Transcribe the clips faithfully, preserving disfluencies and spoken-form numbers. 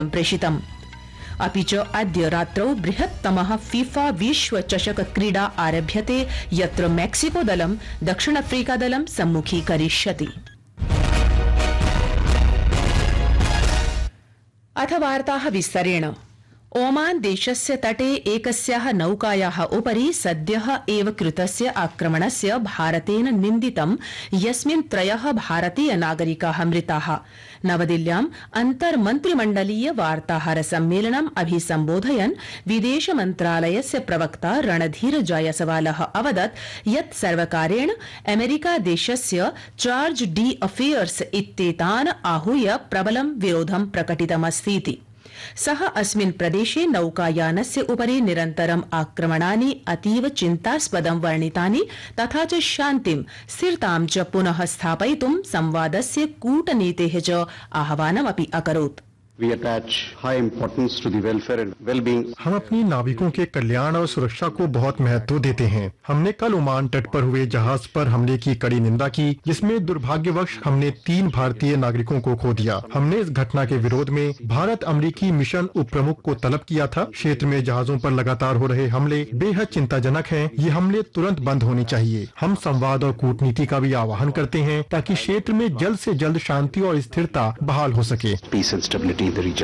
प्रेषितम्। अपि च अद्य रात्रौ बृहत्तमः फीफा विश्व चषक क्रीडा आरभ्यते यत्र मेक्सिको दलं दक्षिणाफ्रीका दलं सम्मुखीकरिष्यति। अथ वार्ताः विस्तरेण। ओमान देशस्य तटे एकस्याः नौकायाः उपरि सद्यः एव कृतस्य आक्रमणस्य भारतेन निन्दितं यस्मिन् त्रयः भारतीय नागरिकाः मृताः। नवदिल्ल्याम् अन्तर्मन्त्रिमण्डलीय वार्ताहर सम्मेलनम् अभिसम्बोधयन् विदेश मन्त्रालयस्य प्रवक्ता रणधीर जायसवालः अवदत् यत् सर्वकारेण अमेरिका देशस्य चार्ज डी अफेयर्स इत्येतान् आहूय प्रबलं विरोधं प्रकटितमस्तीति। सः अस्मिन् प्रदेशे नौकायानस्य उपरि निरन्तरम् आक्रमणानि अतीव चिन्तास्पदं वर्णितानि तथा च शान्तिं स्थिरतां च पुनः स्थापयितुं संवादस्य कूटनीतेः च आह्वानमपि अकरोत्। We attach high importance to the welfare and well-being. हम अपनी नाविकों के कल्याण और सुरक्षा को बहुत महत्व देते हैं। हमने कल ओमान तट पर हुए जहाज पर हमले की कड़ी निंदा की, जिसमें दुर्भाग्यवश हमने तीन भारतीय नागरिकों को खो दिया। हमने इस घटना के विरोध में भारत अमेरिकी मिशन उप प्रमुख को तलब किया था। क्षेत्र में जहाजों पर लगातार हो रहे हमले बेहद चिंताजनक हैं। ये हमले तुरंत बंद होने चाहिए। हम संवाद और कूटनीति का भी आह्वान करते हैं ताकि क्षेत्र में जल्द से जल्द शांति और स्थिरता बहाल हो सके। Peace and stability in the region.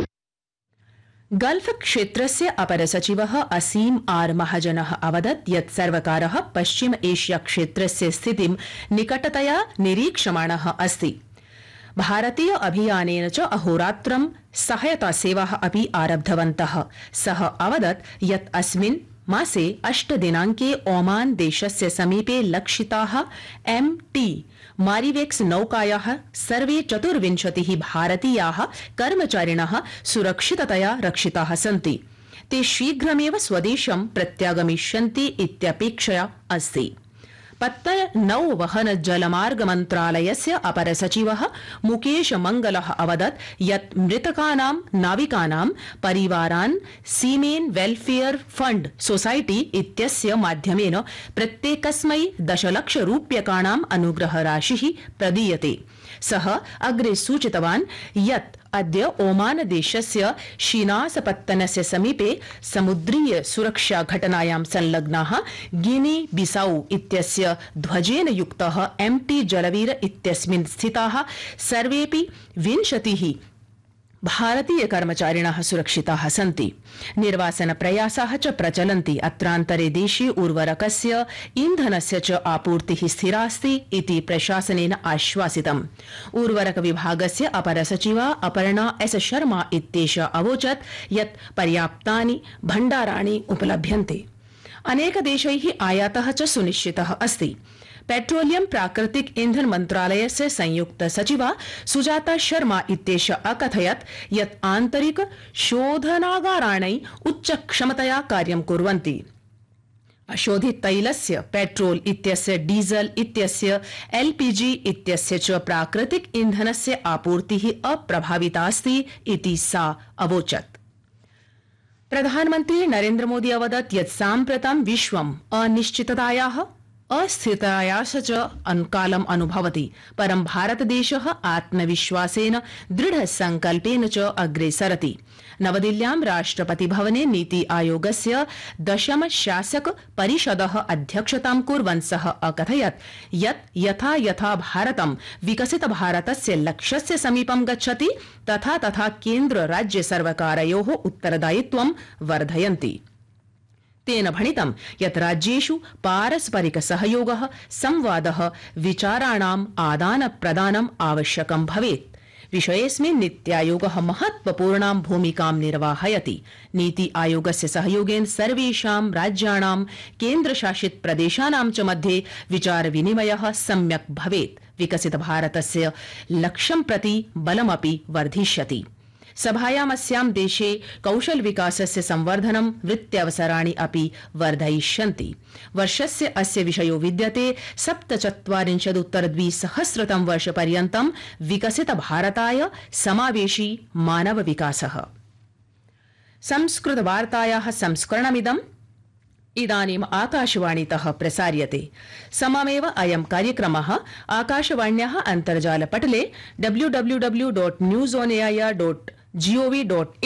Gulf क्षेत्रस्य अपर सचिवः असीम आर महाजनः अवदत् यत् सर्वकारः पश्चिम एशिया क्षेत्रस्य स्थितिं निकटतया निरीक्षमाणः अस्ति। भारतीय अभियानेन च अहोरात्रं सहायता सेवाः अपि आरब्धवन्तः। सः अवदत् यत् अस्मिन् मासे अष्ट दिनाङ्के ओमान देशस्य समीपे लक्षिताः एम टी मारिवेक्स नौकायाः सर्वे चतुर्विंशतिः भारतीयाः कर्मचारिणः सुरक्षिततया रक्षिताः सन्ति। ते शीघ्रमेव स्वदेशं प्रत्यागमिष्यन्ति इत्यपेक्षया अस्ति। पत्तन नौवहन जलमार्ग मन्त्रालयस्य अपर सचिवः मुकेश मंगलः अवदत् यत् मृतकानां नाविकानां परिवारान् सीमेन वेलफेयर फंड सोसाइटी इत्यस्य माध्यमेन प्रत्येकस्मै दशलक्ष रूप्यकाणाम् अनुग्रहराशिः प्रदीयते। सः अग्रे सूचितवान् यत् अद्य ओमान देशस्य शीनासपत्तनस्य समीपे समुद्रीय सुरक्षा घटनायां संलग्नाः गिनी बिसाउ इत्यस्य ध्वजेन युक्तः एम टी जलवीर इत्यस्मिन् स्थिताः सर्वेऽपि विंशतिः भारतीय कर्मचारिणः सुरक्षिताः सन्ति। निर्वासन प्रयासाः च प्रचलन्ति। अत्रान्तरे देशे उर्वरकस्य ईन्धनस्य च आपूर्तिः स्थिरास्ति इति प्रशासनेन आश्वासितम्। उर्वरक विभागस्य अपर सचिवा अपर्णा एस शर्मा इत्येषा अवोचत् यत् पर्याप्तानि भण्डाराणि उपलभ्यन्ते। अनेकदेशैः आयातः च सुनिश्चितः अस्ति। पेट्रोलियम प्राकृतिक ईंधन मन्त्रालयस्य संयुक्त सचिवा सुजाता शर्मा इत्येषा अकथयत् यत् आन्तरिक शोधनागाराणि उच्चक्षमतया कार्यं कुर्वन्ति। अशोधित तैलस्य, पेट्रोल इत्यस्य, डीजल इत्यस्य, एलपीजी इत्यस्य च प्राकृतिक ईंधनस्य आपूर्तिः अप्रभावितास्ति इति सा अवोचत्। प्रधानमन्त्री नरेन्द्र मोदी अवदत् यत् साम्प्रतं विश्वम् अनिश्चिततायाः अस्थिरतायाः च कालम् अनुभवति, परं भारतदेशः आत्मविश्वासेन दृढसंकल्पेन च अग्रे सरति। नवदिल्ल्यां राष्ट्रपति भवने नीति आयोगस्य दशम शासक परिषदः अध्यक्षतां कुर्वन् सः अकथयत् यत् यथा यथा भारतं विकसित भारतस्य लक्ष्यस्य समीपं गच्छति तथा तथा केन्द्र राज्य सर्वकारयोः उत्तरदायित्वं वर्धयन्ति। तेन भणितं यत् राज्येषु पारस्परिक सहयोगः, संवादः, विचाराणाम् आदान प्रदानम् आवश्यकं भवेत्। विषयेऽस्मिन् नीत्यायोगः महत्वपूर्णां भूमिकां निर्वाहयति। नीति आयोगस्य सहयोगेन सर्वेषां राज्याणां केन्द्रशासित प्रदेशानां च मध्ये विचार विनिमयः सम्यक् भवेत्। विकसित भारतस्य लक्ष्यं प्रति बलमपि वर्धिष्यति। सभायामस्यां देशे कौशल विकासस्य संवर्धनं, वृत्त्यवसराणि अपि वर्धयिष्यन्ति। वर्षस्य अस्य विषयो विद्यते सप्तचत्वारिंशदुत्तर द्विसहस्रतम वर्षपर्यन्तं विकसित भारताय समावेशी मानव विकासः। संस्कृत वार्तायाः संस्करणमिदम् इदानीम् आकाशवाणीतः प्रसार्यते। सममेव अयं कार्यक्रमः आकाशवाण्याः अन्तर्जालपटले W W W dot news on AIR dot gov dot